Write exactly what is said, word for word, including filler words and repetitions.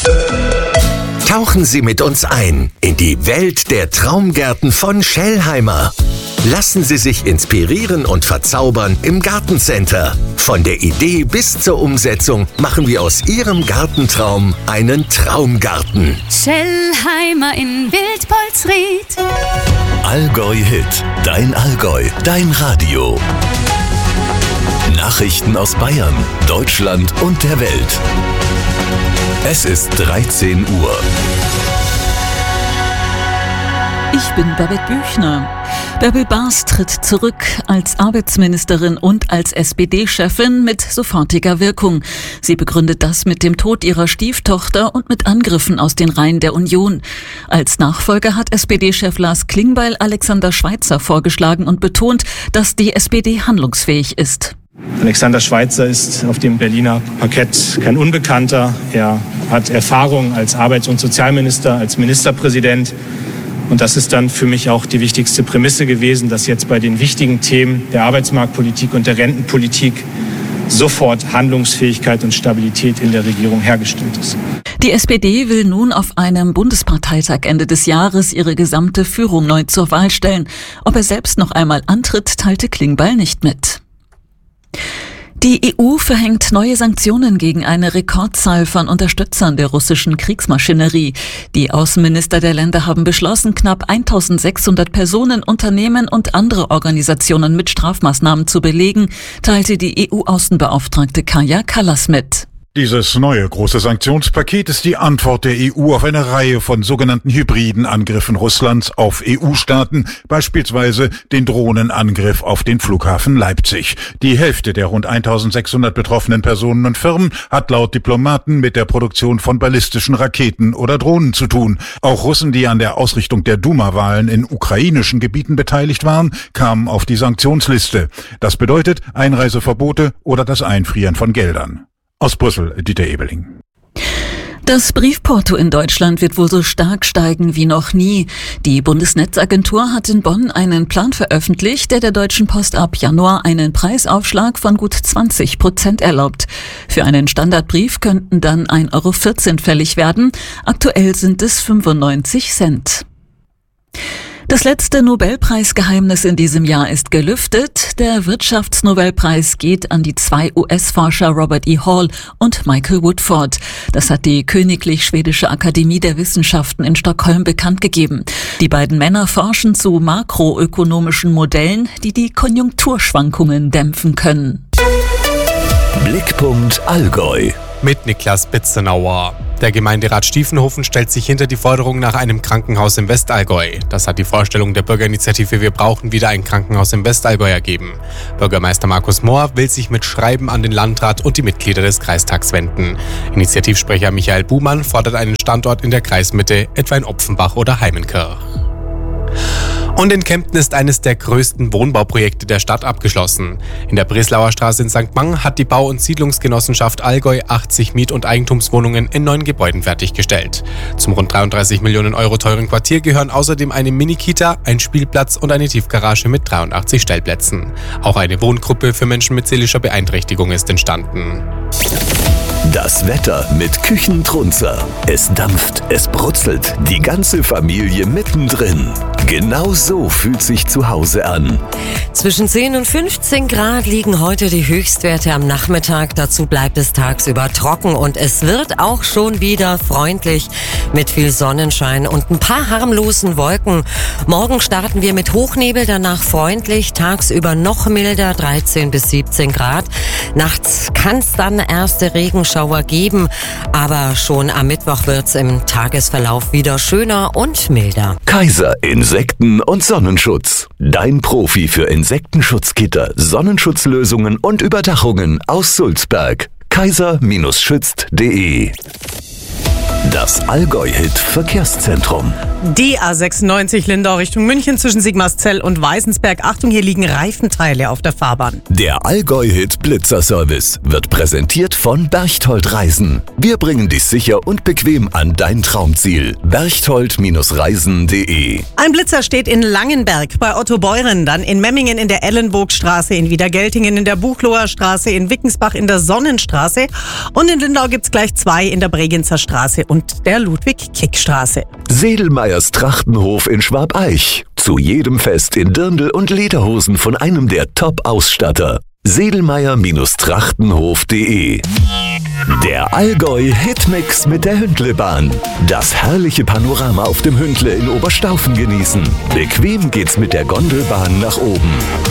Tauchen Sie mit uns ein in die Welt der Traumgärten von Schellheimer. Lassen Sie sich inspirieren und verzaubern im Gartencenter. Von der Idee bis zur Umsetzung machen wir aus Ihrem Gartentraum einen Traumgarten. Schellheimer in Wildpolsried. Allgäu Hit, dein Allgäu, dein Radio. Nachrichten aus Bayern, Deutschland und der Welt. Es ist dreizehn Uhr. Ich bin Babette Büchner. Bärbel Baas tritt zurück als Arbeitsministerin und als S P D-Chefin mit sofortiger Wirkung. Sie begründet das mit dem Tod ihrer Stieftochter und mit Angriffen aus den Reihen der Union. Als Nachfolger hat S P D-Chef Lars Klingbeil Alexander Schweitzer vorgeschlagen und betont, dass die S P D handlungsfähig ist. Alexander Schweitzer ist auf dem Berliner Parkett kein Unbekannter. Er hat Erfahrung als Arbeits- und Sozialminister, als Ministerpräsident. Und das ist dann für mich auch die wichtigste Prämisse gewesen, dass jetzt bei den wichtigen Themen der Arbeitsmarktpolitik und der Rentenpolitik sofort Handlungsfähigkeit und Stabilität in der Regierung hergestellt ist. Die S P D will nun auf einem Bundesparteitag Ende des Jahres ihre gesamte Führung neu zur Wahl stellen. Ob er selbst noch einmal antritt, teilte Klingbeil nicht mit. Die E U verhängt neue Sanktionen gegen eine Rekordzahl von Unterstützern der russischen Kriegsmaschinerie. Die Außenminister der Länder haben beschlossen, knapp eintausendsechshundert Personen, Unternehmen und andere Organisationen mit Strafmaßnahmen zu belegen, teilte die E U-Außenbeauftragte Kaja Kallas mit. Dieses neue große Sanktionspaket ist die Antwort der E U auf eine Reihe von sogenannten hybriden Angriffen Russlands auf E U-Staaten, beispielsweise den Drohnenangriff auf den Flughafen Leipzig. Die Hälfte der rund eintausendsechshundert betroffenen Personen und Firmen hat laut Diplomaten mit der Produktion von ballistischen Raketen oder Drohnen zu tun. Auch Russen, die an der Ausrichtung der Duma-Wahlen in ukrainischen Gebieten beteiligt waren, kamen auf die Sanktionsliste. Das bedeutet Einreiseverbote oder das Einfrieren von Geldern. Aus Brüssel, Dieter Ebeling. Das Briefporto in Deutschland wird wohl so stark steigen wie noch nie. Die Bundesnetzagentur hat in Bonn einen Plan veröffentlicht, der der Deutschen Post ab Januar einen Preisaufschlag von gut zwanzig Prozent erlaubt. Für einen Standardbrief könnten dann ein Euro vierzehn fällig werden. Aktuell sind es fünfundneunzig Cent. Das letzte Nobelpreisgeheimnis in diesem Jahr ist gelüftet. Der Wirtschaftsnobelpreis geht an die zwei U S-Forscher Robert E. Hall und Michael Woodford. Das hat die Königlich Schwedische Akademie der Wissenschaften in Stockholm bekannt gegeben. Die beiden Männer forschen zu makroökonomischen Modellen, die die Konjunkturschwankungen dämpfen können. Blickpunkt Allgäu. Mit Niklas Bitzenauer. Der Gemeinderat Stiefenhofen stellt sich hinter die Forderung nach einem Krankenhaus im Westallgäu. Das hat die Vorstellung der Bürgerinitiative Wir brauchen wieder ein Krankenhaus im Westallgäu ergeben. Bürgermeister Markus Mohr will sich mit Schreiben an den Landrat und die Mitglieder des Kreistags wenden. Initiativsprecher Michael Buhmann fordert einen Standort in der Kreismitte, etwa in Opfenbach oder Heimenkirch. Und in Kempten ist eines der größten Wohnbauprojekte der Stadt abgeschlossen. In der Breslauer Straße in Sankt Mang hat die Bau- und Siedlungsgenossenschaft Allgäu achtzig Miet- und Eigentumswohnungen in neun Gebäuden fertiggestellt. Zum rund dreiunddreißig Millionen Euro teuren Quartier gehören außerdem eine Mini-Kita, ein Spielplatz und eine Tiefgarage mit dreiundachtzig Stellplätzen. Auch eine Wohngruppe für Menschen mit seelischer Beeinträchtigung ist entstanden. Das Wetter mit Küchentrunzer. Es dampft, es brutzelt, die ganze Familie mittendrin. Genau so fühlt sich zu Hause an. Zwischen zehn und fünfzehn Grad liegen heute die Höchstwerte am Nachmittag. Dazu bleibt es tagsüber trocken und es wird auch schon wieder freundlich mit viel Sonnenschein und ein paar harmlosen Wolken. Morgen starten wir mit Hochnebel, danach freundlich, tagsüber noch milder, dreizehn bis siebzehn Grad. Nachts kann es dann erste Regenschauer geben, aber schon am Mittwoch wird es im Tagesverlauf wieder schöner und milder. Kaiser Insekten- und Sonnenschutz. Dein Profi für Insektenschutzgitter, Sonnenschutzlösungen und Überdachungen aus Sulzberg. kaiser Bindestrich schützt Punkt de Das Allgäu-Hit-Verkehrszentrum. Die A sechsundneunzig Lindau Richtung München zwischen Sigmarszell und Weißensberg. Achtung, hier liegen Reifenteile auf der Fahrbahn. Der Allgäu-Hit Blitzerservice wird präsentiert von Berchtold Reisen. Wir bringen dich sicher und bequem an dein Traumziel. berchtold Reisen punkt de. Ein Blitzer steht in Langenberg bei Otto Beuren, dann in Memmingen in der Ellenburgstraße, in Wiedergeltingen in der Buchloher Straße, in Wickensbach in der Sonnenstraße und in Lindau gibt's gleich zwei in der Bregenzer Straße und der Ludwig-Kick-Straße. Sedelmeyers Trachtenhof in Schwabeich. Zu jedem Fest in Dirndl und Lederhosen von einem der Top-Ausstatter. sedelmeyer Trachtenhof punkt de. Der Allgäu-Hitmix mit der Hündlebahn. Das herrliche Panorama auf dem Hündle in Oberstaufen genießen. Bequem geht's mit der Gondelbahn nach oben.